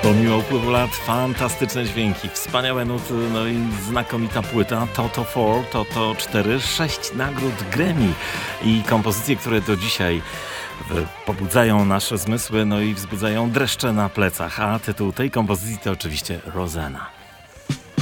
Pomimo upływu lat fantastyczne dźwięki, wspaniałe nuty, no i znakomita płyta Toto 4, Toto 4, 6 nagród Grammy i kompozycje, które do dzisiaj pobudzają nasze zmysły, no i wzbudzają dreszcze na plecach, a tytuł tej kompozycji to oczywiście Rosanna.